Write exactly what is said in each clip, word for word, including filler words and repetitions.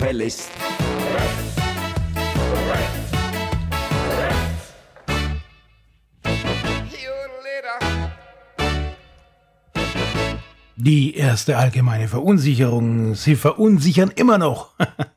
verlässt. Die erste allgemeine Verunsicherung. Sie verunsichern immer noch.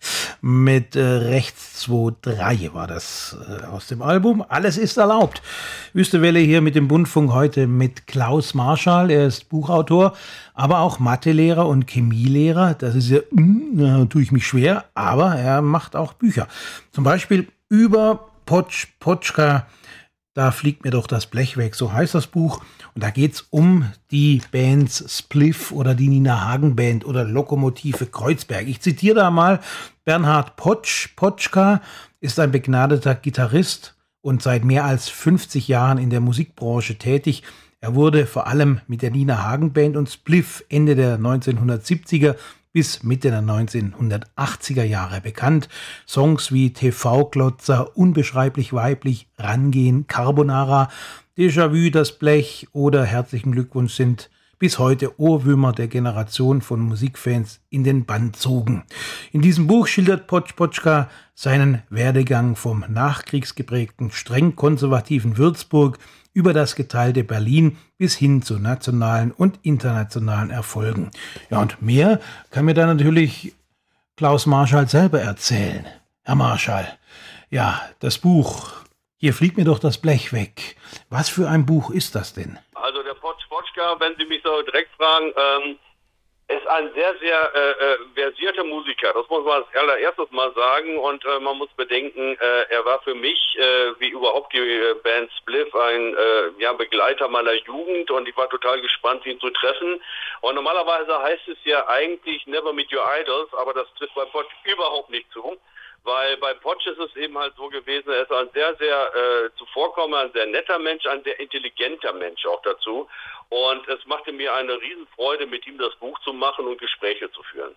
Mit äh, Rechts zwei drei war das äh, aus dem Album. Alles ist erlaubt. Wüstewelle hier mit dem Bundfunk heute mit Klaus Marschall. Er ist Buchautor, aber auch Mathelehrer und Chemielehrer. Das ist ja, mh, tue ich mich schwer, aber er macht auch Bücher. Zum Beispiel über Potsch, Potschka. Da fliegt mir doch das Blech weg, so heißt das Buch. Und da geht's um die Bands Spliff oder die Nina Hagen Band oder Lokomotive Kreuzberg. Ich zitiere da mal Bernhard Potsch. Potschka ist ein begnadeter Gitarrist und seit mehr als fünfzig Jahren in der Musikbranche tätig. Er wurde vor allem mit der Nina Hagen Band und Spliff Ende der neunzehnhundertsiebziger bis Mitte der neunzehnhundertachtziger Jahre bekannt. Songs wie T V-Klotzer, Unbeschreiblich weiblich, Rangehen, Carbonara, Déjà-vu, das Blech oder Herzlichen Glückwunsch sind bis heute Ohrwürmer der Generation von Musikfans in den Bann zogen. In diesem Buch schildert Potsch Potschka seinen Werdegang vom nachkriegsgeprägten, streng konservativen Würzburg über das geteilte Berlin bis hin zu nationalen und internationalen Erfolgen. Ja, und mehr kann mir dann natürlich Klaus Marschall selber erzählen. Herr Marschall, ja, das Buch, hier fliegt mir doch das Blech weg. Was für ein Buch ist das denn? Also der Potsch Potschka, wenn Sie mich so direkt fragen, ähm, ist ein sehr, sehr äh, äh, versierter Musiker. Das muss man als allererstes mal sagen. Und äh, man muss bedenken, äh, er war für mich, äh, wie überhaupt die äh, Band Spliff, ein äh, ja, Begleiter meiner Jugend. Und ich war total gespannt, ihn zu treffen. Und normalerweise heißt es ja eigentlich Never Meet Your Idols, aber das trifft bei Potsch überhaupt nicht zu. Weil bei Potsch ist es eben halt so gewesen, er ist ein sehr, sehr äh, zuvorkommender, ein sehr netter Mensch, ein sehr intelligenter Mensch auch dazu. Und es machte mir eine Riesenfreude, mit ihm das Buch zu machen und Gespräche zu führen.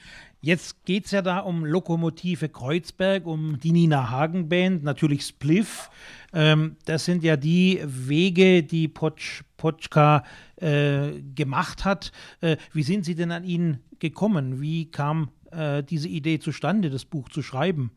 Jetzt geht es ja da um Lokomotive Kreuzberg, um die Nina Hagen Band, natürlich Spliff. Ähm, das sind ja die Wege, die Potsch, Potschka äh, gemacht hat. Äh, wie sind Sie denn an ihn gekommen? Wie kam äh, diese Idee zustande, das Buch zu schreiben?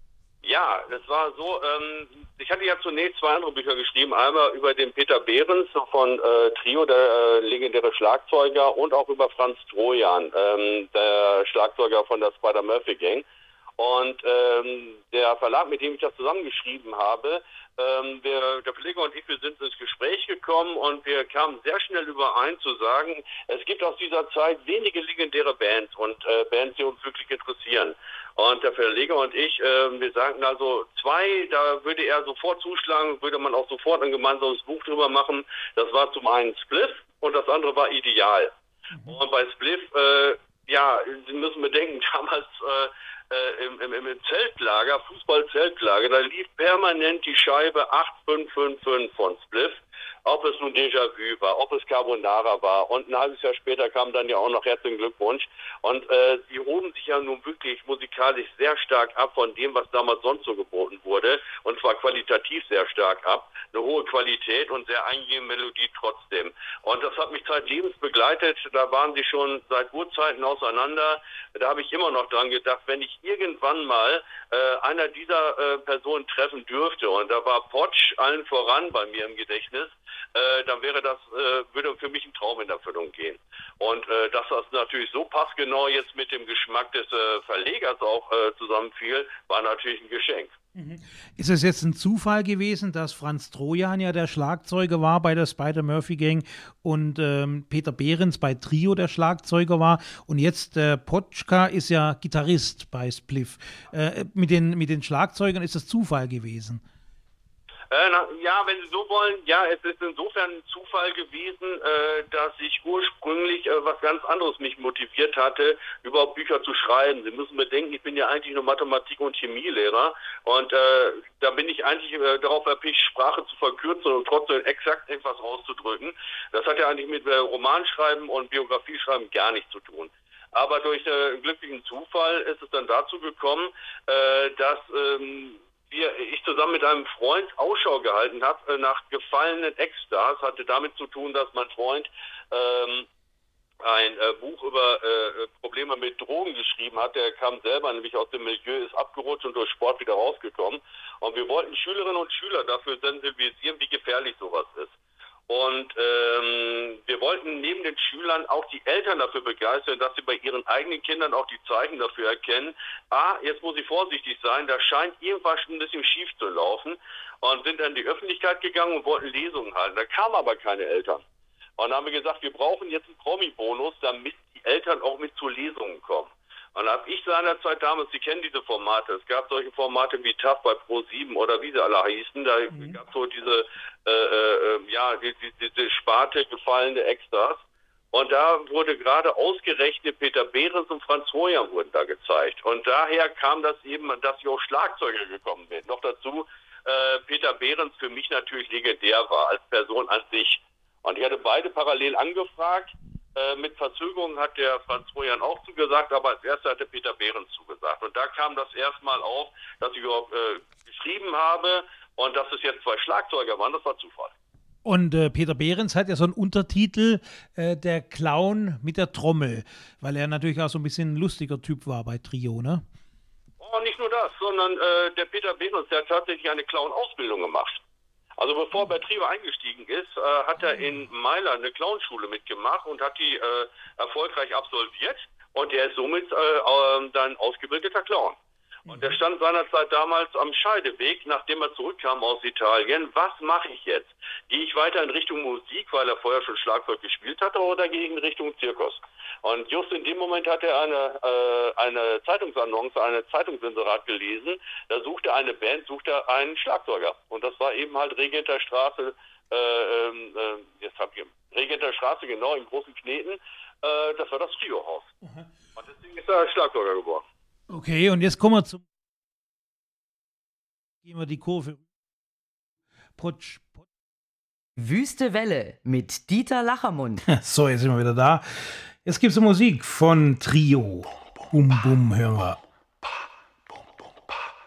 Ja, das war so, ähm, ich hatte ja zunächst zwei andere Bücher geschrieben, einmal über den Peter Behrens von äh, Trio, der äh, legendäre Schlagzeuger, und auch über Franz Trojan, ähm, der Schlagzeuger von der Spider-Murphy-Gang. Und ähm, der Verlag, mit dem ich das zusammengeschrieben habe, ähm, wir, der Verleger und ich, wir sind ins Gespräch gekommen und wir kamen sehr schnell überein zu sagen, es gibt aus dieser Zeit wenige legendäre Bands und äh, Bands, die uns wirklich interessieren. Und der Verleger und ich, äh, wir sagten also zwei, da würde er sofort zuschlagen, würde man auch sofort ein gemeinsames Buch drüber machen. Das war zum einen Spliff und das andere war Ideal. Mhm. Und bei Spliff, äh, ja, Sie müssen bedenken, damals äh, äh, im, im, im Zeltlager, Fußball-Zeltlager, da lief permanent die Scheibe acht fünf fünf fünf von Spliff. Ob es nun Déjà-vu war, ob es Carbonara war. Und ein halbes Jahr später kam dann ja auch noch Herzlichen Glückwunsch. Und äh, die hoben sich ja nun wirklich musikalisch sehr stark ab von dem, was damals sonst so geboten wurde. Und zwar qualitativ sehr stark ab. Eine hohe Qualität und sehr eingehende Melodie trotzdem. Und das hat mich zeitlebens begleitet. Da waren sie schon seit Urzeiten auseinander. Da habe ich immer noch dran gedacht, wenn ich irgendwann mal äh, einer dieser äh, Personen treffen dürfte, und da war Potsch allen voran bei mir im Gedächtnis, Äh, dann wäre das, äh, würde für mich ein Traum in Erfüllung gehen. Und äh, dass das natürlich so passgenau jetzt mit dem Geschmack des äh, Verlegers auch äh, zusammenfiel, war natürlich ein Geschenk. Mhm. Ist es jetzt ein Zufall gewesen, dass Franz Trojan ja der Schlagzeuger war bei der Spider-Murphy-Gang und ähm, Peter Behrens bei Trio der Schlagzeuger war und jetzt äh, Potschka ist ja Gitarrist bei Spliff. Äh, mit den, mit den Schlagzeugern ist das Zufall gewesen? Äh, na, ja, wenn Sie so wollen, ja, es ist insofern ein Zufall gewesen, äh, dass ich ursprünglich äh, was ganz anderes mich motiviert hatte, überhaupt Bücher zu schreiben. Sie müssen bedenken, ich bin ja eigentlich nur Mathematik- und Chemielehrer und äh, da bin ich eigentlich äh, darauf erpicht, Sprache zu verkürzen und trotzdem exakt etwas rauszudrücken. Das hat ja eigentlich mit äh, Romanschreiben und Biografieschreiben gar nichts zu tun. Aber durch äh, einen glücklichen Zufall ist es dann dazu gekommen, äh, dass ähm, Wir, ich zusammen mit einem Freund Ausschau gehalten habe nach gefallenen Ex-Stars. Hatte damit zu tun, dass mein Freund ähm, ein äh, Buch über äh, Probleme mit Drogen geschrieben hat. Der kam selber nämlich aus dem Milieu, ist abgerutscht und durch Sport wieder rausgekommen. Und wir wollten Schülerinnen und Schüler dafür sensibilisieren, wie gefährlich sowas ist. Und ähm, wir wollten neben den Schülern auch die Eltern dafür begeistern, dass sie bei ihren eigenen Kindern auch die Zeichen dafür erkennen, ah, jetzt muss ich vorsichtig sein, da scheint irgendwas ein bisschen schief zu laufen, und sind dann in die Öffentlichkeit gegangen und wollten Lesungen halten. Da kamen aber keine Eltern. Und dann haben wir gesagt, wir brauchen jetzt einen Promi-Bonus, damit die Eltern auch mit zu Lesungen kommen. Und da habe ich seinerzeit damals, Sie kennen diese Formate, es gab solche Formate wie T A F bei Pro sieben oder wie sie alle hießen, da mhm. gab es so diese, äh, äh, ja, die, die, diese Sparte gefallene Extras. Und da wurde gerade ausgerechnet Peter Behrens und Franz Trojan wurden da gezeigt. Und daher kam das eben, dass ich auch Schlagzeuger gekommen bin. Noch dazu, äh, Peter Behrens für mich natürlich legendär war, als Person an sich. Und ich hatte beide parallel angefragt. Äh, mit Verzögerung hat der Franz Trojan auch zugesagt, aber als erster hatte Peter Behrens zugesagt. Und da kam das erstmal auf, dass ich überhaupt äh, geschrieben habe, und dass es jetzt zwei Schlagzeuger waren, das war Zufall. Und äh, Peter Behrens hat ja so einen Untertitel, äh, der Clown mit der Trommel, weil er natürlich auch so ein bisschen ein lustiger Typ war bei Trio, ne? Oh, nicht nur das, sondern äh, der Peter Behrens, der hat tatsächlich eine Clown-Ausbildung gemacht. Also bevor er bei Trio eingestiegen ist, äh, hat er in Mailand eine Clownschule mitgemacht und hat die äh, erfolgreich absolviert, und er ist somit äh, äh, dann ausgebildeter Clown. Und er stand seinerzeit damals am Scheideweg, nachdem er zurückkam aus Italien. Was mache ich jetzt? Gehe ich weiter in Richtung Musik, weil er vorher schon Schlagzeug gespielt hatte, oder gehe ich in Richtung Zirkus? Und just in dem Moment hat er eine, äh, eine Zeitungsannonce, eine Zeitungsinserat gelesen. Da suchte eine Band, suchte einen Schlagzeuger. Und das war eben halt Regenter Straße, äh, äh, jetzt hab ich Regenter Straße, genau, im Großen Kneten. Äh, das war das Trio-Haus. Mhm. Und deswegen ist er Schlagzeuger geworden. Okay, und jetzt kommen wir zum... Gehen wir die Kurve. Putsch, putsch. Wüste Welle mit Dieter Lachermund. So, jetzt sind wir wieder da. Jetzt gibt es Musik von Trio. Bum, bum, hören wir.